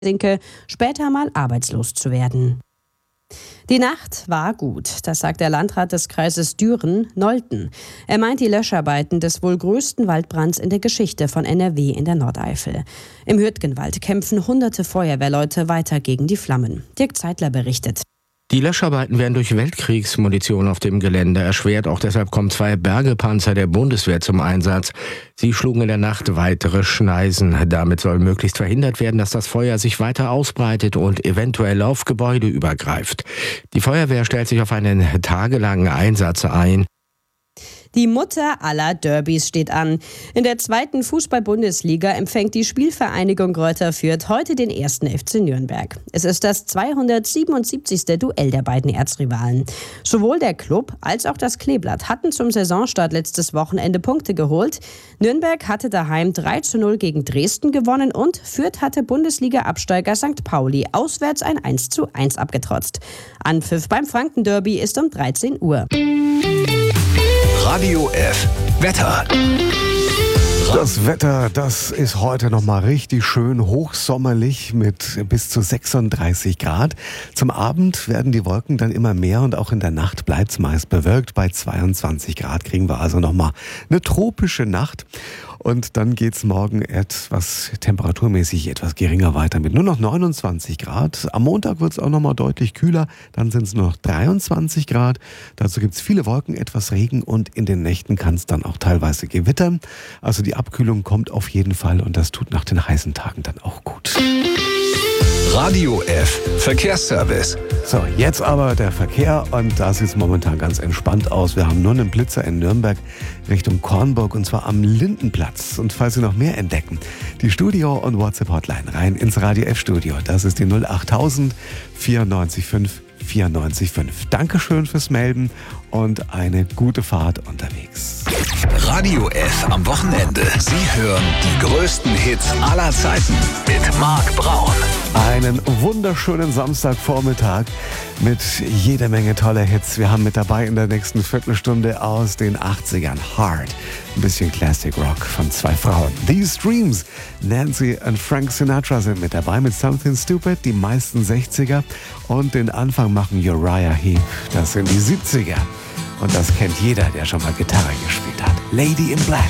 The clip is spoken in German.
Sinke, später mal arbeitslos zu werden. Die Nacht war gut, das sagt der Landrat des Kreises Düren, Nolten. Er meint die Löscharbeiten des wohl größten Waldbrands in der Geschichte von NRW in der Nordeifel. Im Hürtgenwald kämpfen hunderte Feuerwehrleute weiter gegen die Flammen. Dirk Zeitler berichtet. Die Löscharbeiten werden durch Weltkriegsmunition auf dem Gelände erschwert. Auch deshalb kommen 2 Bergepanzer der Bundeswehr zum Einsatz. Sie schlugen in der Nacht weitere Schneisen. Damit soll möglichst verhindert werden, dass das Feuer sich weiter ausbreitet und eventuell auf Gebäude übergreift. Die Feuerwehr stellt sich auf einen tagelangen Einsatz ein. Die Mutter aller Derbys steht an. In der 2. Fußball-Bundesliga empfängt die Spielvereinigung Greuther Fürth heute den 1. FC Nürnberg. Es ist das 277. Duell der beiden Erzrivalen. Sowohl der Club als auch das Kleeblatt hatten zum Saisonstart letztes Wochenende Punkte geholt. Nürnberg hatte daheim 3:0 gegen Dresden gewonnen und Fürth hatte Bundesliga-Absteiger St. Pauli auswärts ein 1:1 abgetrotzt. Anpfiff beim Franken-Derby ist um 13 Uhr. Radio F. Wetter. Das Wetter, das ist heute nochmal richtig schön hochsommerlich mit bis zu 36 Grad. Zum Abend werden die Wolken dann immer mehr und auch in der Nacht bleibt es meist bewölkt. Bei 22 Grad kriegen wir also nochmal eine tropische Nacht. Und dann geht's morgen temperaturmäßig etwas geringer weiter mit nur noch 29 Grad. Am Montag wird's auch nochmal deutlich kühler, dann sind es nur noch 23 Grad. Dazu gibt's viele Wolken, etwas Regen und in den Nächten kann es dann auch teilweise gewittern. Also die Abkühlung kommt auf jeden Fall und das tut nach den heißen Tagen dann auch gut. Radio F. Verkehrsservice. So, jetzt aber der Verkehr und da sieht es momentan ganz entspannt aus. Wir haben nur einen Blitzer in Nürnberg Richtung Kornburg und zwar am Lindenplatz. Und falls Sie noch mehr entdecken, die Studio- und WhatsApp-Hotline rein ins Radio F-Studio. Das ist die 08000 945 94,5. Dankeschön fürs Melden und eine gute Fahrt unterwegs. Radio F am Wochenende. Sie hören die größten Hits aller Zeiten mit Marc Braun. Einen wunderschönen Samstagvormittag mit jeder Menge toller Hits. Wir haben mit dabei in der nächsten Viertelstunde aus den 80ern Hard. Ein bisschen Classic Rock von 2 Frauen. These Dreams, Nancy und Frank Sinatra sind mit dabei mit Something Stupid, die meisten 60er. Und den Anfang machen Uriah Heep. Das sind die 70er. Und das kennt jeder, der schon mal Gitarre gespielt hat. Lady in Black.